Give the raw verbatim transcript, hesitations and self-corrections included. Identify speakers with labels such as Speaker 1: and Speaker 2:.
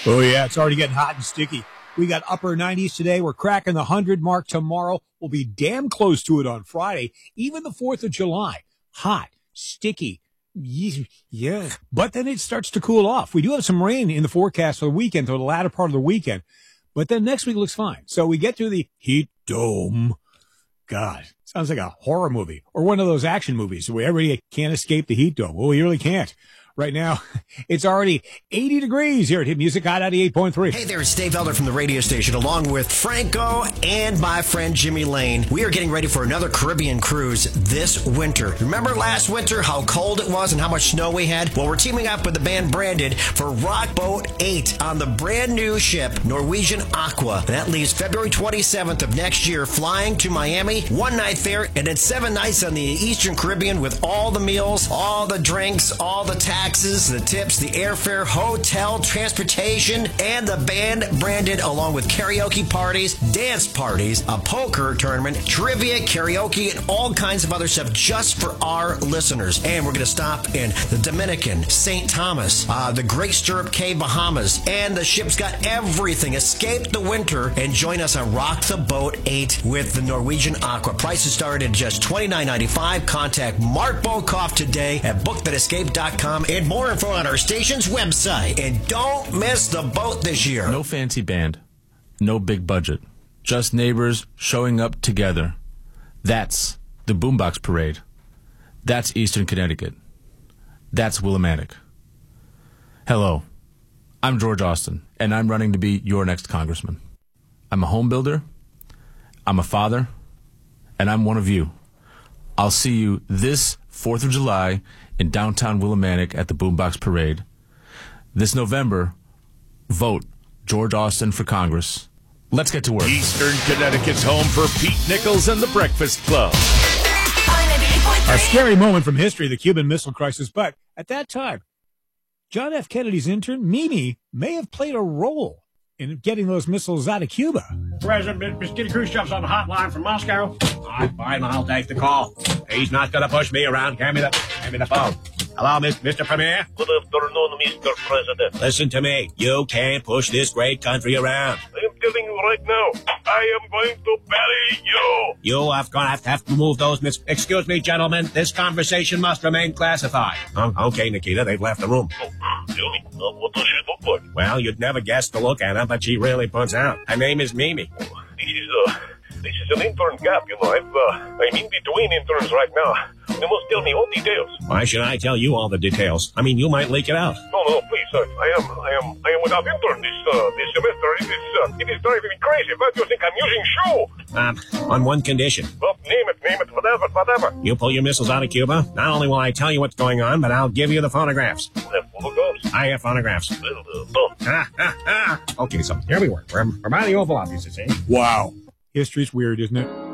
Speaker 1: Oh, yeah, it's already getting hot and sticky. We got upper nineties today. We're cracking the one hundred mark tomorrow. We'll be damn close to it on Friday. Even the fourth of July. Hot, sticky. Yeah. But then it starts to cool off. We do have some rain in the forecast for the weekend, for the latter part of the weekend. But then next week looks fine. So we get to the heat dome. God, sounds like a horror movie or one of those action movies where everybody can't escape the heat dome. Well, we really can't. Right now, it's already eighty degrees here at Hit Music Hot ninety-eight point three.
Speaker 2: Hey there, it's Dave Elder from the radio station, along with Franco and my friend Jimmy Lane. We are getting ready for another Caribbean cruise this winter. Remember last winter how cold it was and how much snow we had? Well, we're teaming up with the band Branded for Rock Boat eight on the brand new ship Norwegian Aqua. That leaves February twenty-seventh of next year, flying to Miami, one night there, and then seven nights on the Eastern Caribbean with all the meals, all the drinks, all the taxes. Taxes, the tips, the airfare, hotel, transportation, and the band Branded, along with karaoke parties, dance parties, a poker tournament, trivia, karaoke, and all kinds of other stuff just for our listeners. And we're going to stop in the Dominican, Saint Thomas, uh, the Great Stirrup Cay, Bahamas, and the ship's got everything. Escape the winter and join us on Rock the Boat eight with the Norwegian Aqua. Prices start at just twenty-nine ninety-five. Contact Mark Bokoff today at book that escape dot com. And more info on our station's website. And don't miss the boat this year.
Speaker 3: No fancy band. No big budget. Just neighbors showing up together. That's the Boombox Parade. That's Eastern Connecticut. That's Willimantic. Hello. I'm George Austin, and I'm running to be your next congressman. I'm a home builder. I'm a father. And I'm one of you. I'll see you this fourth of July in downtown Willimantic at the Boombox Parade. This November, vote George Austin for Congress. Let's get to work.
Speaker 4: Eastern Connecticut's home for Pete Nichols and the Breakfast Club.
Speaker 1: A scary moment from history, the Cuban Missile Crisis. But at that time, John F. Kennedy's intern, Mimi, may have played a role in getting those missiles out of Cuba.
Speaker 5: President Mister Khrushchev's on the hotline from Moscow.
Speaker 6: I'm fine, I'll take the call. He's not going to push me around. Hand me the, hand me the phone. Hello, Mister Premier?
Speaker 7: Good afternoon, Mister President.
Speaker 6: Listen to me. You can't push this great country around.
Speaker 7: I am telling you right now, I am going to bury you.
Speaker 6: You are going to have to, have to move those mis- Excuse me, gentlemen. This conversation must remain classified. Um, okay, Nikita, they've left the room.
Speaker 7: Oh, really? Uh, what does she look like?
Speaker 6: Well, you'd never guess to look at her, but she really puts out. Her name is Mimi.
Speaker 7: Oh, this is, uh, this is an intern gap, you know. I've, uh, I'm in between interns right now. You must tell me all details.
Speaker 6: Why should I tell you all the details? I mean, you might leak it out.
Speaker 7: No, no, please, sir. I am, I am, I am without intern this, uh, this semester. It is, uh, it is driving me crazy. But you think I'm using shoe?
Speaker 6: Um, on one condition.
Speaker 7: Well, name it, name it, whatever, whatever.
Speaker 6: You pull your missiles out of Cuba, not only will I tell you what's going on, but I'll give you the photographs.
Speaker 7: You have photographs?
Speaker 6: I have photographs.
Speaker 7: Well, uh, no.
Speaker 6: Ha, ha, ha. Okay, so here we were. We're, we're by the Oval Office, you see.
Speaker 1: Wow. History's weird, isn't it?